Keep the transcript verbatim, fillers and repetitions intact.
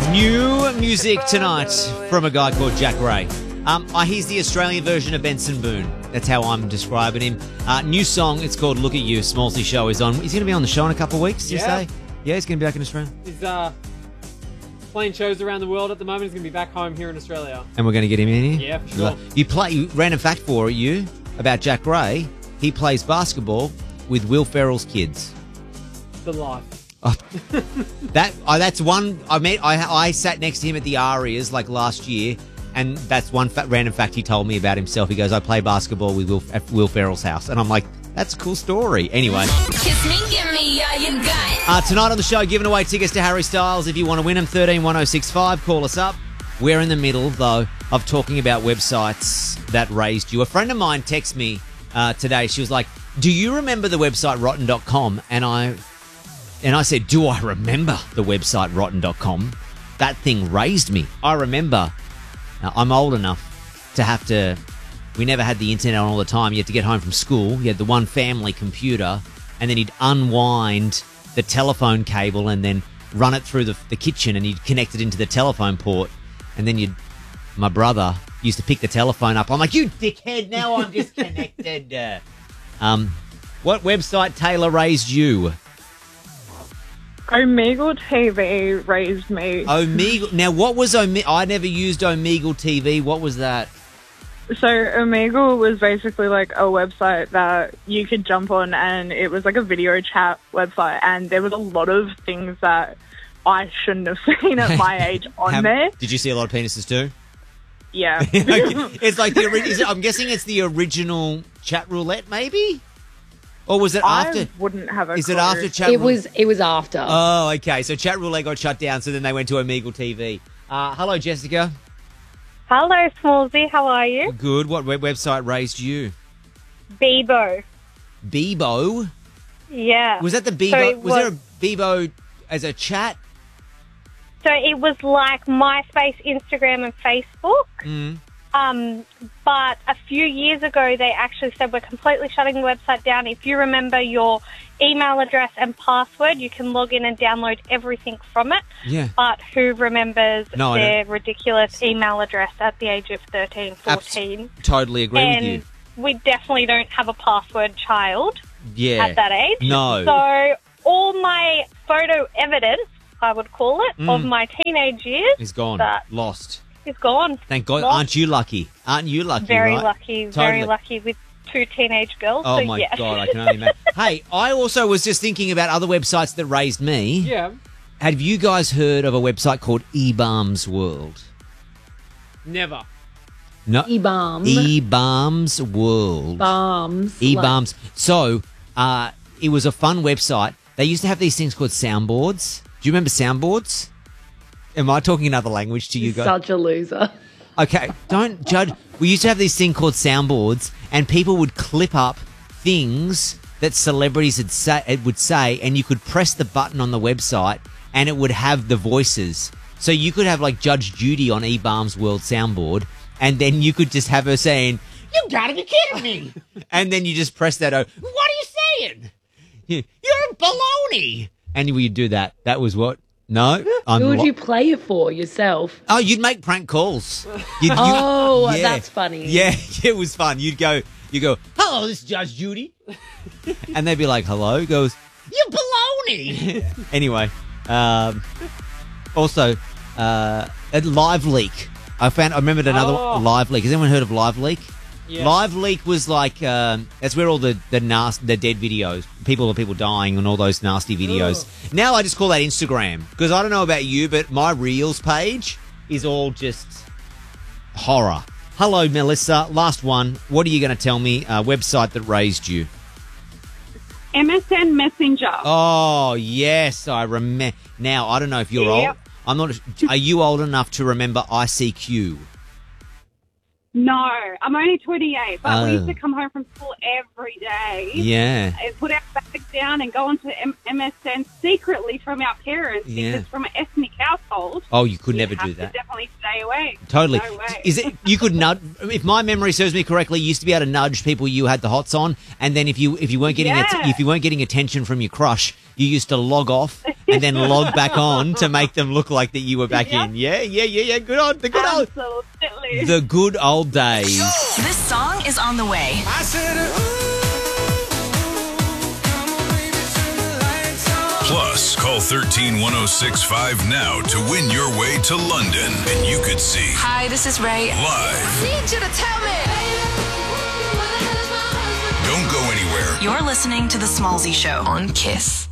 New music tonight from a guy called Jack Ray. Um, uh, he's the Australian version of Benson Boone. That's how I'm describing him. Uh, new song, it's called Look at You. Smallsy show is on. He's going to be on the show in a couple of weeks, you Yeah. say? Yeah, he's going to be back in Australia. He's uh, playing shows around the world at the moment. He's going to be back home here in Australia. And we're going to get him in here? Yeah, for sure. You play, you, random fact for you about Jack Ray. He plays basketball with Will Ferrell's kids. The life. Oh, that oh, that's one. I met. I I sat next to him at the Arias like last year, and that's one fa- random fact he told me about himself. He goes, "I play basketball with Will at Will Ferrell's house," and I'm like, "That's a cool story." Anyway, Kiss me, give me all you got. uh, tonight on the show, giving away tickets to Harry Styles. If you want to win them, thirteen one oh six five. Call us up. We're in the middle though of talking about websites that raised you. A friend of mine texted me uh, today. She was like, "Do you remember the website rotten dot com?" And I. And I said, do I remember the website rotten dot com? That thing raised me. I remember. Now, I'm old enough to have to... We never had the internet on all the time. You had to get home from school. You had the one family computer. And then you'd unwind the telephone cable and then run it through the, the kitchen and you'd connect it into the telephone port. And then you'd... My brother used to pick the telephone up. I'm like, you dickhead, now I'm disconnected. uh, um, what website, Taylor, raised you? Omegle T V raised me. Omegle. Now, what was Omegle? I never used Omegle T V. What was that? So Omegle was basically like a website that you could jump on, and it was like a video chat website, and there was a lot of things that I shouldn't have seen at my age on How- there. Did you see a lot of penises too? Yeah. It's like the ori- is it, I'm guessing it's the original chat roulette, maybe? Or was it after? I wouldn't have a Is it clue. after chat? It Roulette? was it was after. Oh, okay. So chat roulette got shut down. So then they went to Omegle T V. Uh, hello, Jessica. Hello, Smallsy. How are you? Good. What web website raised you? Bebo. Bebo. Yeah. Was that the Bebo? So it was, there a Bebo as a chat? So it was like MySpace, Instagram, and Facebook. Mm. Um, but a few years ago, they actually said we're completely shutting the website down. If you remember your email address and password, you can log in and download everything from it. Yeah. But who remembers No, I their ridiculous email address at the age of thirteen, fourteen? Abs- totally agree and with you. we definitely don't have a password child Yeah. at that age. No. So all my photo evidence, I would call it, Mm. of my teenage years It's gone. that Lost. is gone. Thank God. Lost. Aren't you lucky? Aren't you lucky? Very right? lucky, very Totally. lucky with two teenage girls. Oh so my yeah. God, I can only imagine. Hey, I also was just thinking about other websites that raised me. Yeah. Have you guys heard of a website called eBalms World? Never. No. E-balm. eBalms World. Bombs. eBalms. So, uh, it was a fun website. They used to have these things called soundboards. Do you remember soundboards? Am I talking another language to you guys? Such a loser. Okay, don't judge. We used to have these thing called soundboards, and people would clip up things that celebrities had say, would say, and you could press the button on the website, and it would have the voices. So you could have like Judge Judy on eBalms World soundboard, and then you could just have her saying, "You gotta be kidding me!" And then you just press that. Oh, what are you saying? You- You're baloney. And we would do that. That was what. No, I'm Who would lo- you play it for yourself? Oh, you'd make prank calls. You'd, you- Oh, that's funny. Yeah, it was fun. You'd go, you go, hello, this is Judge Judy. And they'd be like, hello. He goes, you baloney. Anyway, um, also, uh, at Live Leak. I found, I remembered another Oh. one, Live Leak. Has anyone heard of Live Leak? Yeah. Live Leak was like, um, that's where all the, the nasty, the dead videos, people people dying and all those nasty videos. Now I just call that Instagram. Because I don't know about you, but my Reels page is all just horror. Hello, Melissa. Last one. What are you going to tell me? A website that raised you. M S N Messenger. Oh, yes, I remember. Now, I don't know if you're Yep. old. I'm not. Are you old enough to remember I C Q? No, I'm only twenty-eight, but we Oh. used to come home from school every day. Yeah. And put our bags down and go onto M- MSN secretly from our parents Yeah. because from an ethnic household. Oh, you could you never have do to that. definitely stay away. Totally. No way. Is it you could nudge? If my memory serves me correctly, you used to be able to nudge people you had the hots on, and then if you if you weren't getting Yeah. att- if you weren't getting attention from your crush, you used to log off and then log back on to make them look like that you were back Yep. in. Yeah, yeah, yeah, yeah. Good old, the good old, Absolutely. the good old days. This song is on the way. Plus, call thirteen one oh six five now to win your way to London. And you could see Hi, this is Ray. live. Need you to tell me. Don't go anywhere. You're listening to The Smallzy Show on Kiss.